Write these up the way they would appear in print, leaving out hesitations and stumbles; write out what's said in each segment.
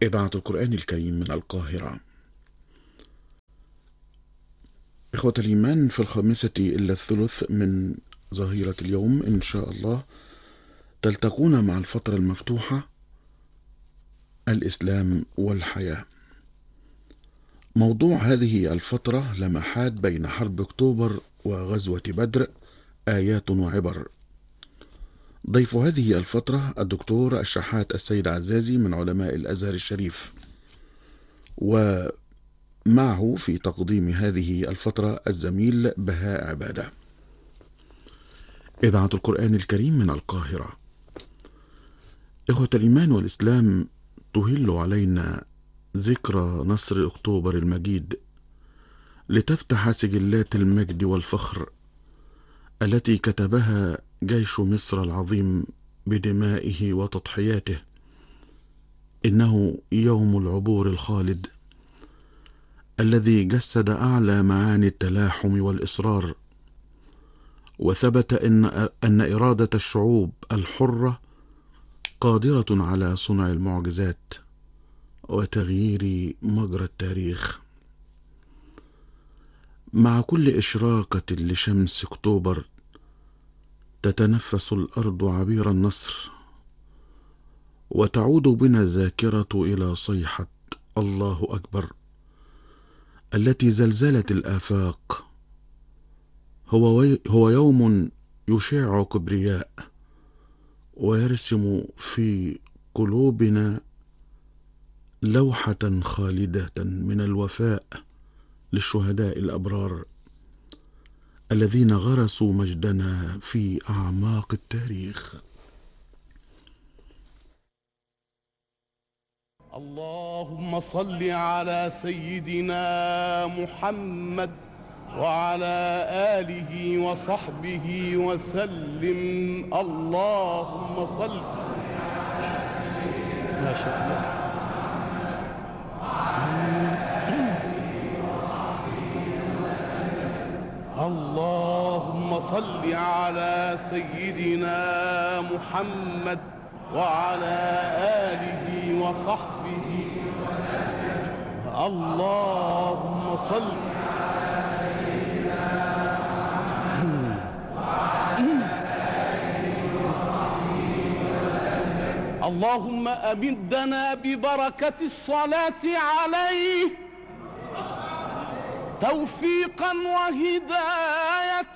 إذاعة القرآن الكريم من القاهرة. إخوة الإيمان، في 5:45 من ظهيرة اليوم إن شاء الله تلتقون مع الفترة المفتوحة الإسلام والحياة. موضوع هذه الفترة لمحات بين حرب أكتوبر وغزوة بدر، آيات وعبر. ضيف هذه الفترة الدكتور الشحات السيد عزازي من علماء الأزهر الشريف، ومعه في تقديم هذه الفترة الزميل بهاء عبادة. إذاعة القرآن الكريم من القاهرة. إخوة الإيمان والإسلام، تهل علينا ذكرى نصر أكتوبر المجيد لتفتح سجلات المجد والفخر التي كتبها جيش مصر العظيم بدمائه وتضحياته. إنه يوم العبور الخالد الذي جسد أعلى معاني التلاحم والإصرار، وثبت أن إرادة الشعوب الحرة قادرة على صنع المعجزات وتغيير مجرى التاريخ. مع كل إشراقة لشمس أكتوبر تتنفس الأرض عبير النصر، وتعود بنا الذاكرة إلى صيحة الله أكبر التي زلزلت الآفاق. هو يوم يشع كبرياء ويرسم في قلوبنا لوحة خالدة من الوفاء للشهداء الأبرار الذين غرسوا مجدنا في أعماق التاريخ. اللهم صل على سيدنا محمد وعلى آله وصحبه وسلم. اللهم صل. ما شاء الله. اللهم صل على سيدنا محمد وعلى آله وصحبه وسلم. اللهم صل على سيدنا محمد وعلى آله وصحبه وسلم. اللهم أمدنا ببركة الصلاة عليه توفيقا وهداية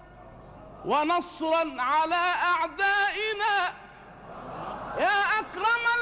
ونصرا على أعدائنا يا أكرم